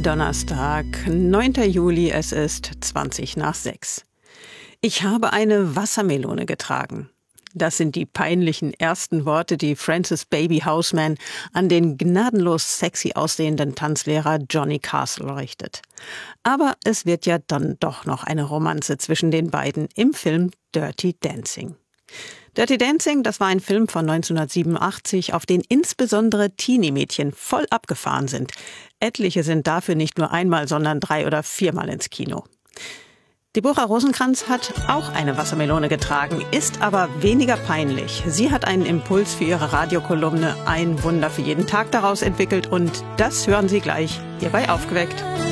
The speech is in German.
Donnerstag, 9. Juli, es ist 20 nach 6. Ich habe eine Wassermelone getragen. Das sind die peinlichen ersten Worte, die Frances Baby Houseman an den gnadenlos sexy aussehenden Tanzlehrer Johnny Castle richtet. Aber es wird ja dann doch noch eine Romanze zwischen den beiden im Film Dirty Dancing. Dirty Dancing, das war ein Film von 1987, auf den insbesondere Teenie-Mädchen voll abgefahren sind. Etliche sind dafür nicht nur einmal, sondern 3- oder 4-mal ins Kino. Deborah Rosenkranz hat auch eine Wassermelone getragen, ist aber weniger peinlich. Sie hat einen Impuls für ihre Radiokolumne Ein Wunder für jeden Tag daraus entwickelt und das hören Sie gleich hier bei Aufgeweckt.